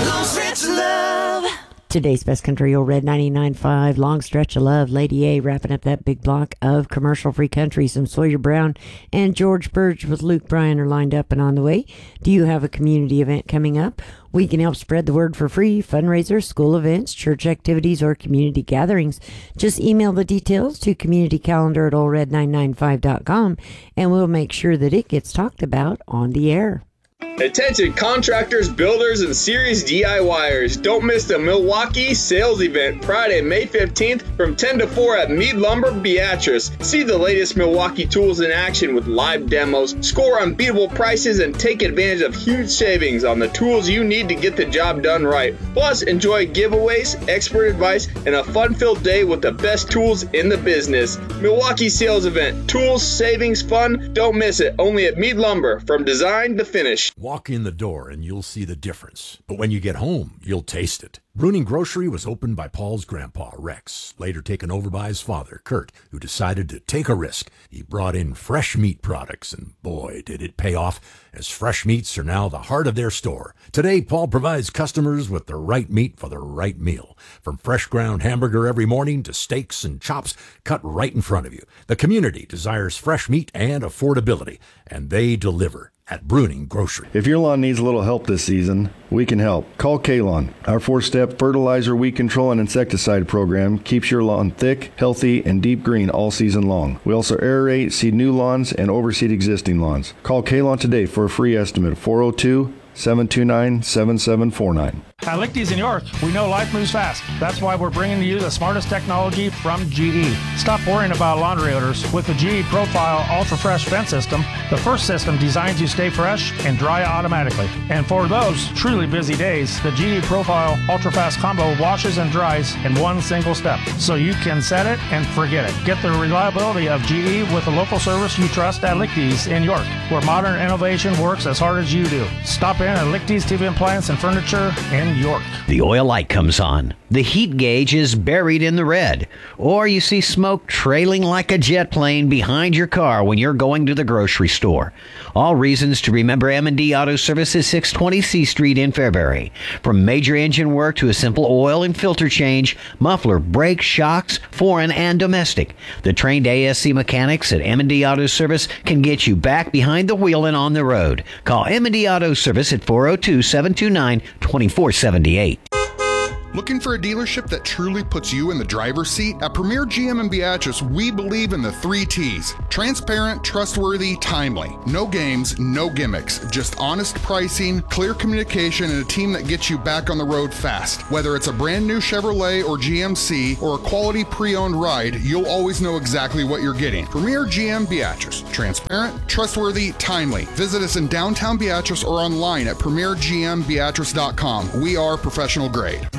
Long Stretch of Love. Today's Best Country, Old Red 99.5, Long Stretch of Love. Lady A wrapping up that big block of commercial-free country. Some Sawyer Brown and George Burge with Luke Bryan are lined up and on the way. Do you have a community event coming up? We can help spread the word for free. Fundraisers, school events, church activities, or community gatherings. Just email the details to communitycalendar@oldred995.com and we'll make sure that it gets talked about on the air. Attention contractors, builders, and serious DIYers. Don't miss the Milwaukee sales event Friday, May 15th from 10 to 4 at Mead Lumber, Beatrice. See the latest Milwaukee tools in action with live demos, score unbeatable prices, and take advantage of huge savings on the tools you need to get the job done right. Plus, enjoy giveaways, expert advice, and a fun-filled day with the best tools in the business. Milwaukee sales event. Tools, savings, fun. Don't miss it. Only at Mead Lumber from design to finish. Walk in the door and you'll see the difference. But when you get home, you'll taste it. Bruning Grocery was opened by Paul's grandpa, Rex, later taken over by his father, Kurt, who decided to take a risk. He brought in fresh meat products, and boy, did it pay off, as fresh meats are now the heart of their store. Today, Paul provides customers with the right meat for the right meal. From fresh ground hamburger every morning to steaks and chops cut right in front of you. The community desires fresh meat and affordability, and they deliver at Bruning Grocery. If your lawn needs a little help this season, we can help. Call K-Lawn. Our 4-step fertilizer, weed control, and insecticide program keeps your lawn thick, healthy, and deep green all season long. We also aerate, seed new lawns, and overseed existing lawns. Call K-Lawn today for a free estimate of 402-729-7749. At Lichty's in York, we know life moves fast. That's why we're bringing you the smartest technology from GE. Stop worrying about laundry odors. With the GE Profile Ultra Fresh Vent System, the first system designs you stay fresh and dry automatically. And for those truly busy days, the GE Profile Ultra Fast Combo washes and dries in one single step. So you can set it and forget it. Get the reliability of GE with the local service you trust at Lichty's in York, where modern innovation works as hard as you do. Stop in at Lichty's TV Appliance and Furniture in York. The oil light comes on. The heat gauge is buried in the red. Or you see smoke trailing like a jet plane behind your car when you're going to the grocery store. All reasons to remember M&D Auto Services, 620 C Street in Fairbury. From major engine work to a simple oil and filter change, muffler, brake, shocks, foreign and domestic. The trained ASC mechanics at M&D Auto Service can get you back behind the wheel and on the road. Call M&D Auto Service at 402-729-2478. Looking for a dealership that truly puts you in the driver's seat? At Premier GM in Beatrice, we believe in the 3 T's. Transparent, trustworthy, timely. No games, no gimmicks. Just honest pricing, clear communication, and a team that gets you back on the road fast. Whether it's a brand new Chevrolet or GMC or a quality pre-owned ride, you'll always know exactly what you're getting. Premier GM Beatrice. Transparent, trustworthy, timely. Visit us in downtown Beatrice or online at premiergmbeatrice.com. We are professional grade.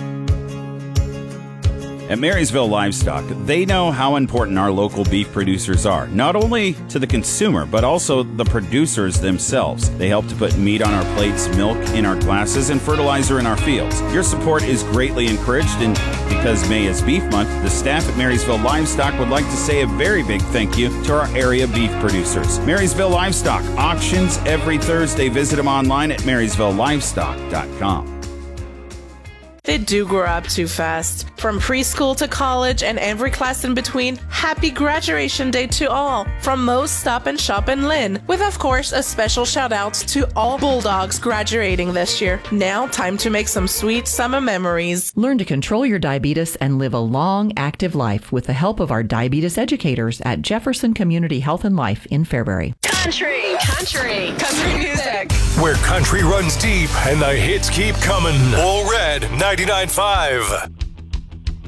At Marysville Livestock, they know how important our local beef producers are, not only to the consumer, but also the producers themselves. They help to put meat on our plates, milk in our glasses, and fertilizer in our fields. Your support is greatly encouraged, and because May is Beef Month, the staff at Marysville Livestock would like to say a very big thank you to our area beef producers. Marysville Livestock, auctions every Thursday. Visit them online at marysvillelivestock.com. They do grow up too fast. From preschool to college and every class in between, happy graduation day to all. From Moe's Stop and Shop in Lynn, with of course a special shout out to all Bulldogs graduating this year. Now time to make some sweet summer memories. Learn to control your diabetes and live a long, active life with the help of our diabetes educators at Jefferson Community Health and Life in Fairbury. Country music. Where country runs deep and the hits keep coming. All Red 99.5.